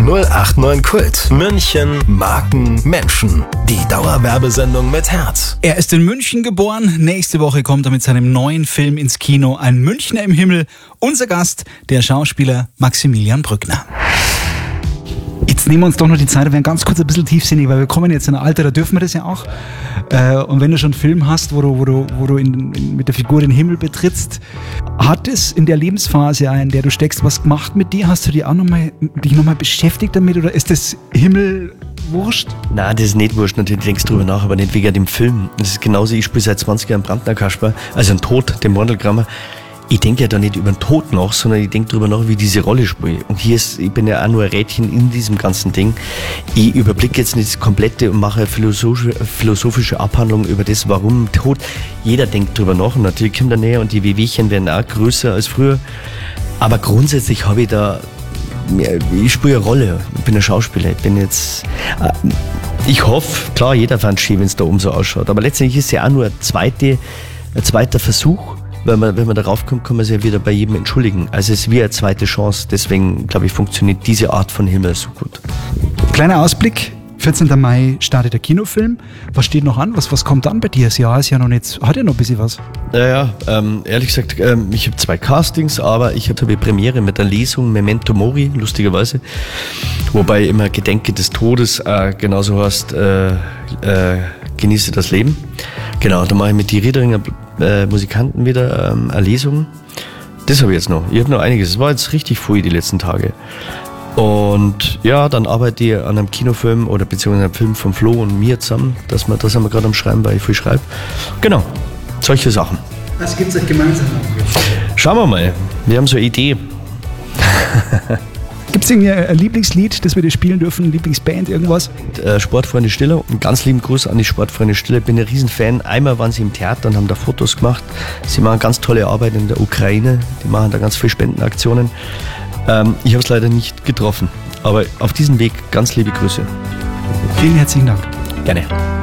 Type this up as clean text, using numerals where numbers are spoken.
089 Kult. München, Marken, Menschen. Die Dauerwerbesendung mit Herz. Er ist in München geboren. Nächste Woche kommt er mit seinem neuen Film ins Kino. Ein Münchner im Himmel. Unser Gast, der Schauspieler Maximilian Brückner. Jetzt nehmen wir uns doch noch die Zeit, wir werden ganz kurz ein bisschen tiefsinnig, weil wir kommen jetzt in ein Alter, da dürfen wir das ja auch. Und wenn du schon einen Film hast, wo du mit der Figur den Himmel betrittst, hat es in der Lebensphase, in der du steckst, was gemacht mit dir? Hast du dich nochmal beschäftigt damit oder ist das Himmel wurscht? Nein, das ist nicht wurscht, natürlich denkst du drüber nach, aber nicht wegen dem Film. Das ist genauso, ich spiele seit 20 Jahren Brandner Kasper, also ein Tod, den Mordelgrammer. Ich denke ja da nicht über den Tod nach, sondern ich denke darüber nach, wie ich diese Rolle spiele. Und ich bin ja auch nur ein Rädchen in diesem ganzen Ding. Ich überblicke jetzt nicht das Komplette und mache eine philosophische Abhandlung über das, warum Tod. Jeder denkt darüber nach und natürlich kommt er näher und die Wehwehchen werden auch größer als früher. Aber grundsätzlich habe ich ich spiele eine Rolle. Ich bin ein Schauspieler. Ich hoffe, klar, jeder fand es schön, wenn es da oben so ausschaut. Aber letztendlich ist es ja auch nur ein zweiter Versuch. Wenn man darauf kommt, kann man sich ja wieder bei jedem entschuldigen. Also es ist wie eine zweite Chance. Deswegen, glaube ich, funktioniert diese Art von Himmel so gut. Kleiner Ausblick. 14. Mai startet der Kinofilm. Was steht noch an? Was kommt dann bei dir? Das Jahr ist ja noch nicht, hat ja noch ein bisschen was. Ja, ehrlich gesagt, ich habe 2 Castings, aber ich habe eine Premiere mit der Lesung Memento Mori, lustigerweise. Wobei immer Gedenke des Todes genauso heißt, genieße das Leben. Genau, da mache ich mit die Riederinger Musikanten wieder eine Lesung. Das habe ich jetzt noch. Ich habe noch einiges. Es war jetzt richtig früh die letzten Tage. Und ja, dann arbeite ich an einem Kinofilm oder beziehungsweise einem Film von Flo und mir zusammen. Das sind wir gerade am Schreiben, weil ich viel schreibe. Genau, solche Sachen. Was gibt es euch gemeinsam? Schauen wir mal. Wir haben so eine Idee. Gibt es irgendwie ein Lieblingslied, das wir dir spielen dürfen? Eine Lieblingsband, irgendwas? Sportfreunde Stiller. Einen ganz lieben Gruß an die Sportfreunde Stiller. Ich bin ein Riesenfan. Einmal waren sie im Theater und haben da Fotos gemacht. Sie machen ganz tolle Arbeit in der Ukraine. Die machen da ganz viele Spendenaktionen. Ich habe es leider nicht getroffen. Aber auf diesem Weg ganz liebe Grüße. Vielen herzlichen Dank. Gerne.